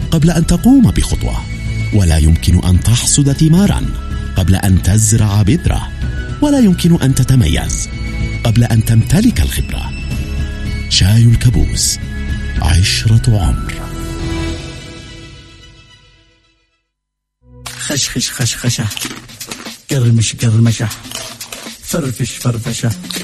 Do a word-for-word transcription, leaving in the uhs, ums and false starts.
قبل أن تقوم بخطوة، ولا يمكن أن تحصد ثمارا قبل أن تزرع بذرة، ولا يمكن أن تتميز قبل أن تمتلك الخبرة. شاي الكابوس، عشرة عمر. خشخش خشخشة، قرمش قرمشة، فرفش فرفشة،